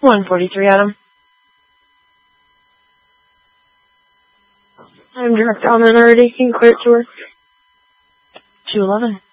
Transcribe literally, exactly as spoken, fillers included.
one forty-three, Adam. I'm direct on it already. You can clear it to her. two eleven.